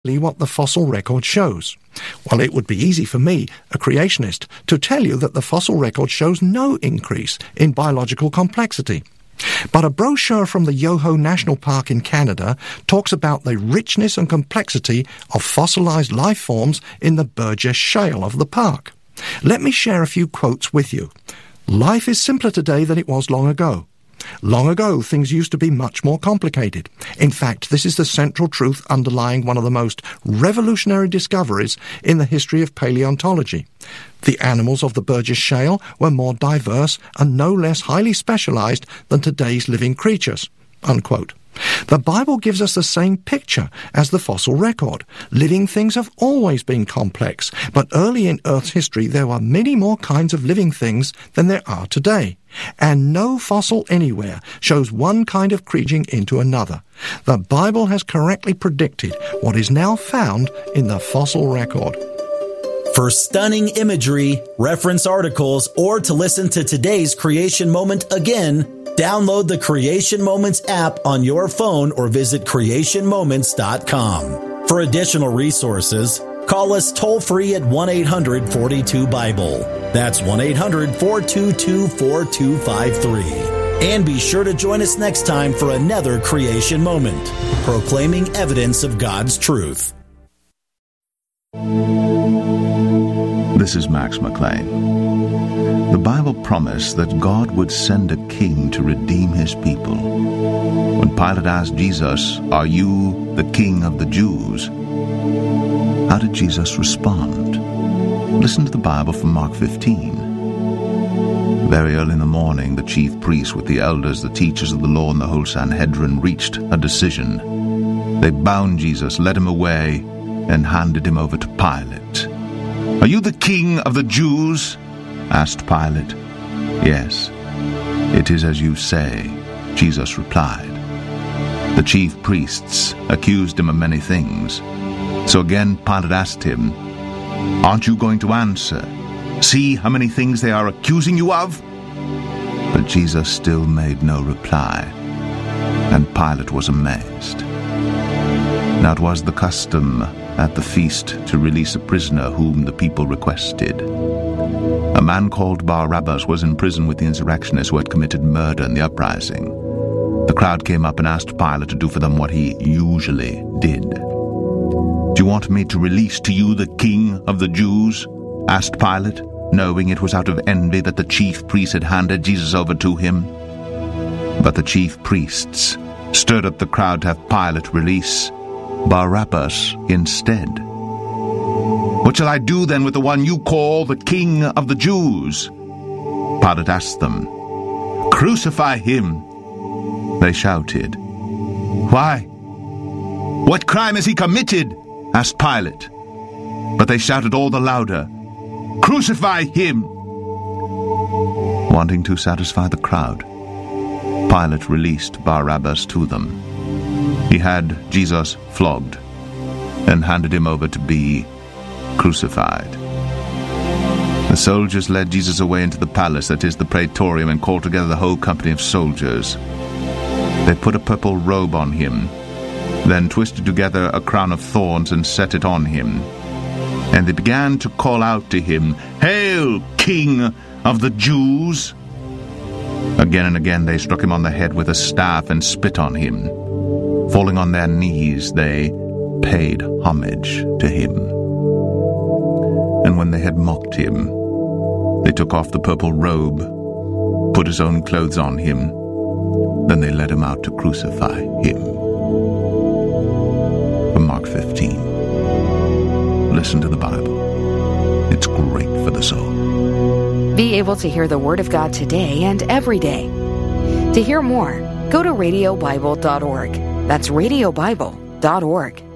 exactly what the fossil record shows? Well, it would be easy for me, a creationist, to tell you that the fossil record shows no increase in biological complexity. But a brochure from the Yoho National Park in Canada talks about the richness and complexity of fossilized life forms in the Burgess Shale of the park. Let me share a few quotes with you. Life is simpler today than it was long ago. Long ago, things used to be much more complicated. In fact, this is the central truth underlying one of the most revolutionary discoveries in the history of paleontology. The animals of the Burgess Shale were more diverse and no less highly specialized than today's living creatures." Unquote. The Bible gives us the same picture as the fossil record. Living things have always been complex, but early in Earth's history there were many more kinds of living things than there are today. And no fossil anywhere shows one kind of creature into another. The Bible has correctly predicted what is now found in the fossil record. For stunning imagery, reference articles, or to listen to today's Creation Moment again, download the Creation Moments app on your phone or visit creationmoments.com. For additional resources, call us toll-free at 1-800-42-BIBLE. That's 1-800-422-4253. And be sure to join us next time for another Creation Moment, proclaiming evidence of God's truth. This is Max McLean. The Bible promised that God would send a king to redeem his people. When Pilate asked Jesus, "Are you the king of the Jews?" how did Jesus respond? Listen to the Bible from Mark 15. Very early in the morning, the chief priests with the elders, the teachers of the law, and the whole Sanhedrin reached a decision. They bound Jesus, led him away, and handed him over to Pilate. "Are you the king of the Jews?" asked Pilate. "Yes, it is as you say," Jesus replied. The chief priests accused him of many things. So again Pilate asked him, "Aren't you going to answer? See how many things they are accusing you of?" But Jesus still made no reply, and Pilate was amazed. Now it was the custom at the feast to release a prisoner whom the people requested. A man called Barabbas was in prison with the insurrectionists who had committed murder in the uprising. The crowd came up and asked Pilate to do for them what he usually did. "Do you want me to release to you the king of the Jews?" asked Pilate, knowing it was out of envy that the chief priests had handed Jesus over to him. But the chief priests stirred up the crowd to have Pilate release Barabbas instead. "What shall I do then with the one you call the king of the Jews?" Pilate asked them. "Crucify him," they shouted. "Why? What crime has he committed?" asked Pilate. But they shouted all the louder, "Crucify him!" Wanting to satisfy the crowd, Pilate released Barabbas to them. He had Jesus flogged and handed him over to be crucified. The soldiers led Jesus away into the palace, that is the praetorium, and called together the whole company of soldiers. They put a purple robe on him, then twisted together a crown of thorns and set it on him. And they began to call out to him, "Hail, King of the Jews!" Again and again they struck him on the head with a staff and spit on him. Falling on their knees, they paid homage to him. And when they had mocked him, they took off the purple robe, put his own clothes on him, then they led him out to crucify him. From Mark 15. Listen to the Bible. It's great for the soul. Be able to hear the Word of God today and every day. To hear more, go to radiobible.org. That's radiobible.org.